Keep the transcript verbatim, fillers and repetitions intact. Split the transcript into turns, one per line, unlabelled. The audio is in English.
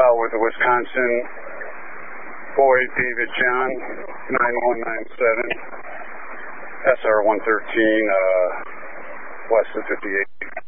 file with the Wisconsin Boyd David John nine one nine seven S R one thirteen uh, west of fifty-eight.